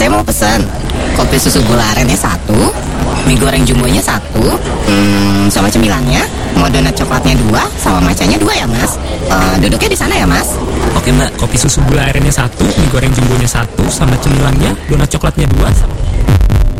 Saya mau pesan kopi susu gula arennya 1, mie goreng jumbonya 1, sama cemilannya. Mau donat coklatnya 2, sama macanya 2 ya mas. Duduknya di sana ya mas. Oke mbak, kopi susu gula arennya 1, mie goreng jumbonya 1, sama cemilannya, donat coklatnya 2.